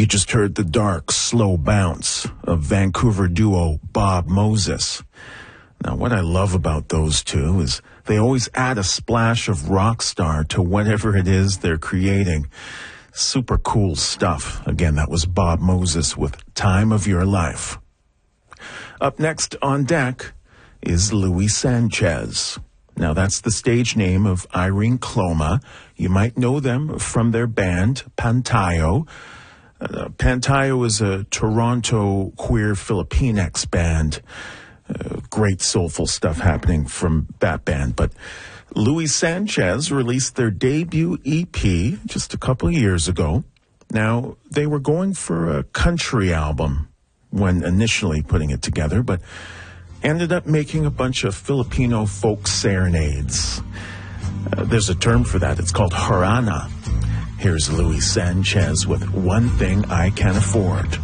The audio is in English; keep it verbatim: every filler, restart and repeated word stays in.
You just heard the dark, slow bounce of Vancouver duo Bob Moses. Now, what I love about those two is they always add a splash of rock star to whatever it is they're creating. Super cool stuff. Again, that was Bob Moses with Time of Your Life. Up next on deck is Luis Sanchez. Now, that's the stage name of Irene Cloma. You might know them from their band, Pantayo. Uh, Pantayo is a Toronto queer Filipinx band. Uh, great soulful stuff happening from that band. But Luis Sanchez released their debut E P just a couple of years ago. Now, they were going for a country album when initially putting it together, but ended up making a bunch of Filipino folk serenades. Uh, there's a term for that. It's called harana. Here's Luis Sanchez with One Thing I Can Afford.